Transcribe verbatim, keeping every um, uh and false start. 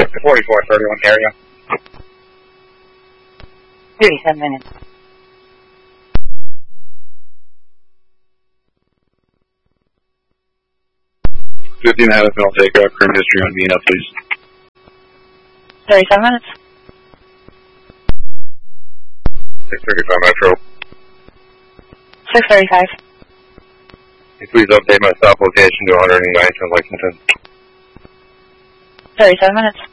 up to forty-four thirty-one area. thirty-seven minutes. fifteen Addison, I'll take uh, criminal history on Vina, please. thirty-seven minutes. six thirty-five Metro. six thirty-five. Hey, please update my stop location to one hundred ninth and Lexington. thirty-seven minutes.